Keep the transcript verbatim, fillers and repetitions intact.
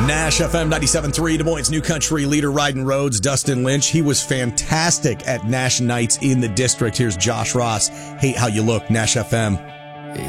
Nash F M ninety-seven point three, Des Moines' new country leader riding roads, Dustin Lynch. He was fantastic at Nash Nights in the district. Here's Josh Ross. Hate How You Look, Nash F M.